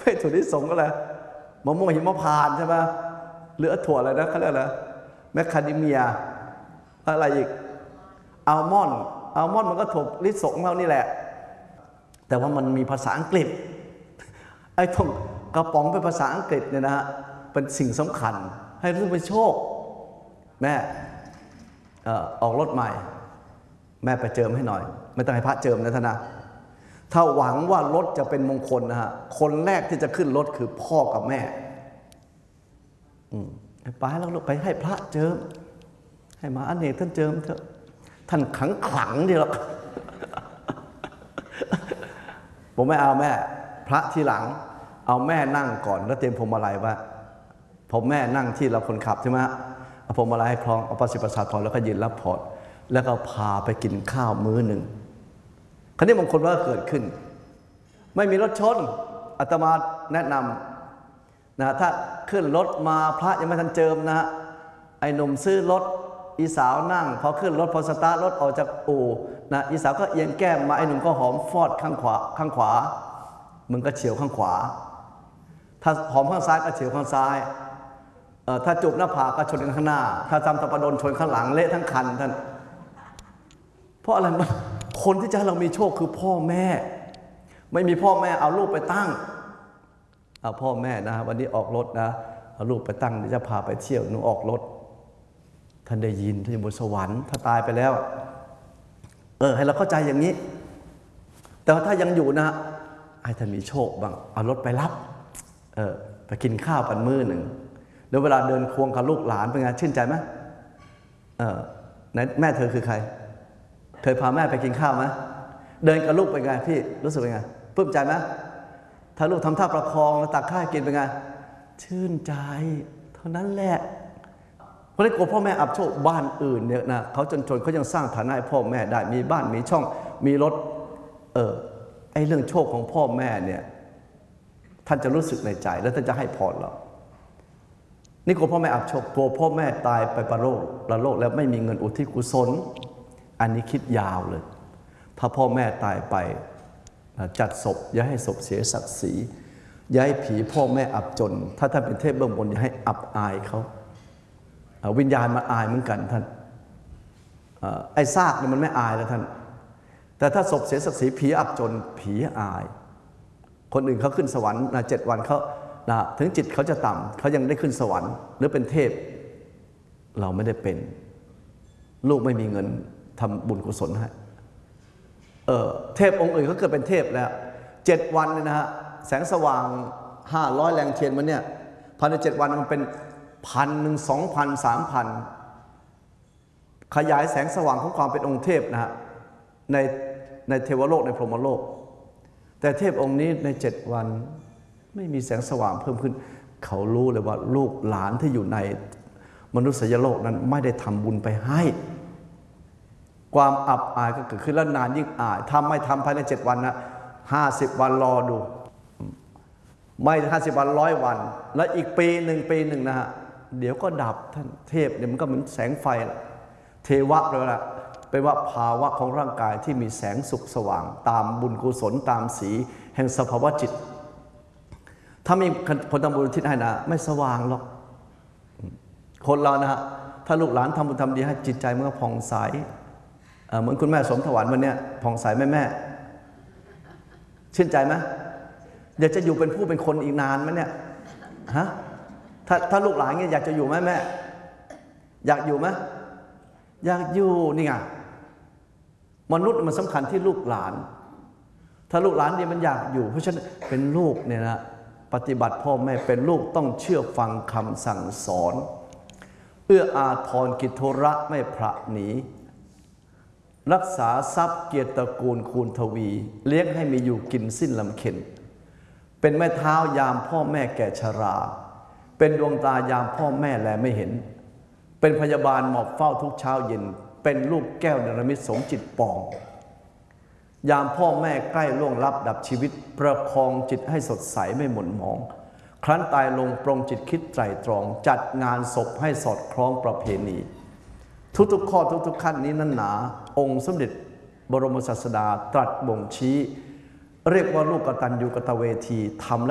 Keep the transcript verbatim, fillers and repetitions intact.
ไม่ถั่วลิสงก็เลยมะม่วงหิมพานต์ใช่ไหมเหลือถั่วอะไรนะเขาเรียกอะไรแมคคาเดเมียอะไรอีกอัลมอนด์อัลมอนด์มันก็ถั่วลิสงเรานี่แหละแต่ว่ามันมีภาษาอังกฤษไอ้ทงกระป๋องเป็นภาษาอังกฤษเนี่ยนะฮะเป็นสิ่งสำคัญให้รู้เป็นโชคแม่ออกรถใหม่แม่ไปเจิมให้หน่อยไม่ต้องให้พระเจิมนะท่านนะถ้าหวังว่ารถจะเป็นมงคลนะฮะคนแรกที่จะขึ้นรถคือพ่อกับแม่ไปแล้วลูกไปให้พระเจิมให้มาอเนกท่านเจิมเถอะท่านขังขลังดีหรอกผมไม่เอาแม่พระที่หลังเอาแม่นั่งก่อนแล้วเตรียมพวงมาลัยไว้ผมแม่นั่งที่เราคนขับใช่ไหมเอาพวงมาลัยให้พร้อมเอาปฏิปทาพรแล้วก็ยืนรับพรแล้วก็พาไปกินข้าวมื้อหนึ่งคราวนี้มงคลว่าเกิดขึ้นไม่มีรถชนอาตมาแนะนำนะถ้าขึ้นรถมาพระยังไม่ทันเจิมนะฮะไอ้หนุ่มซื้อรถอีสาวนั่งพอขึ้นรถพอสตาร์ทรถออกจากอู่นะอีสาวก็เอียงแก้มมาไอ้หนุ่มก็หอมฟอดข้างขวาข้างขวามึงก็เฉียวข้างขวาถ้าหอมข้างซ้ายก็เฉียวข้างซ้ายเอ่อถ้าจูบหน้าผากก็ชนกันข้างหน้าถ้าทำตะปะดนชนข้างหลังเละทั้งคันท่านเพราะอะไรมันคนที่จะให้เรามีโชคคือพ่อแม่ไม่มีพ่อแม่เอาลูกไปตั้งเอาพ่อแม่นะวันนี้ออกรถนะเอาลูกไปตั้งเดี๋ยวจะพาไปเที่ยวหนูออกรถท่านได้ยินท่านอยู่บนสวรรค์ถ้าตายไปแล้วเออให้เราเข้าใจอย่างนี้แต่ว่าถ้ายังอยู่นะให้ท่านมีโชคบ้างเอารถไปรับเออไปกินข้าวกันมื้อหนึ่งแล้วเวลาเดินควงกับลูกหลานเป็นไงชื่นใจไหมเออไหนแม่เธอคือใครเคยพาแม่ไปกินข้าวไหมเดินกับลูกเป็นไงพี่รู้สึกเป็นไงปลื้มใจไหมถ้าลูกทำท่าประคองแล้วตักข้าวกินเป็นไงชื่นใจเท่านั้นแหละเพราะฉะนั้นกลัวพ่อแม่อับโชคบ้านอื่นเนี่ยนะเขาจนๆเขายังสร้างฐานะให้พ่อแม่ได้มีบ้านมีช่องมีรถเออไอ้เรื่องโชคของพ่อแม่เนี่ยท่านจะรู้สึกในใจแล้วท่านจะให้พรเรานี่กลัวพ่อแม่อับโชคกลัวพ่อแม่ตายไปประโลกประโลกแล้วไม่มีเงินอุทิศกุศลอันนี้คิดยาวเลยถ้าพ่อแม่ตายไปจัดศพอย่าให้ศพเสียศักดิ์ศรีอย่าให้ผีพ่อแม่อับจนถ้าท่านเป็นเทพเบื้องบนอย่าให้อับอายเขาวิญญาณมาอายเหมือนกันท่านไอ้ซากเนี่ยมันไม่อายแล้วท่านแต่ถ้าศพเสียศักดิ์ศรีผีอับจนผีอายคนอื่นเขาขึ้นสวรรค์เจ็ดวันเขาถึงจิตเขาจะต่ำเขายังได้ขึ้นสวรรค์หรือเป็นเทพเราไม่ได้เป็นลูกไม่มีเงินทำบุญกุศลให้เออเทพองค์อื่นเขาเกิดเป็นเทพแล้วเจ็ดวันเนี่ยนะฮะแสงสว่างห้าร้อยแรงเทียนมันเนี่ยภายในเจ็ดวันมันเป็นพันหนึ่งสองพันสามพันขยายแสงสว่างของความเป็นองค์เทพนะฮะในในเทวโลกในพรหมโลกแต่เทพองค์นี้ในเจ็ดวันไม่มีแสงสว่างเพิ่มขึ้นเขารู้เลยว่าลูกหลานที่อยู่ในมนุษยโลกนั้นไม่ได้ทำบุญไปให้ความอับอายก็เกิดขึ้นแล้วนานยิ่งอายทำไม่ทำภายในเจ็ดวันนะห้าสิบวันรอดูไม่ห้าสิบวันร้อยวันแล้วอีกปีหนึ่งปีหนึ่งนะฮะเดี๋ยวก็ดับท่านเทพเนี่ยมันก็เหมือนแสงไฟละเทวะเลยละเป็นว่าภาวะของร่างกายที่มีแสงสุขสว่างตามบุญกุศลตามสีแห่งสภาวะจิตถ้ามีคนทำบุญทิศให้นะไม่สว่างหรอกคนเรานะฮะถ้าลูกหลานทำบุญทำดีให้จิตใจมันก็ผ่องใสเหมือนคุณแม่สมถวันวันนี้ผ่องใสแม่แม่ชื่นใจไหมอยากจะอยู่เป็นผู้เป็นคนอีกนานไหมเนี่ยฮะถ้าถ้าลูกหลานเงี้ยอยากจะอยู่ไหมแม่อยากอยู่ไหมอยากอยู่นี่ไงมนุษย์มันสำคัญที่ลูกหลานถ้าลูกหลานนี่มันอยากอยู่เพราะฉะนั้นเป็นลูกเนี่ยนะปฏิบัติพ่อแม่เป็นลูกต้องเชื่อฟังคำสั่งสอนเอื้ออาทรกิจโทระไม่พระหนีรักษาทรัพย์เกียรติตระกูลคูณทวีเลี้ยงให้มีอยู่กินสิ้นลำเค็ญเป็นแม่เท้ายามพ่อแม่แก่ชราเป็นดวงตายามพ่อแม่แลไม่เห็นเป็นพยาบาลหมอบเฝ้าทุกเช้าเย็นเป็นลูกแก้วเนรมิตสมจิตปองยามพ่อแม่ใกล้ล่วงลับดับชีวิตประคองจิตให้สดใสไม่หม่นหมองครั้นตายลงปรงจิตคิดไตร่ตรองจัดงานศพให้สอดคล้องประเพณีทุกๆข้อทุกๆขั้นนี้นั้นหนาองค์สมเด็จบรมศาสดาตรัสบ่งชี้เรียกว่าลูกกตัญญูกตเวทีทำ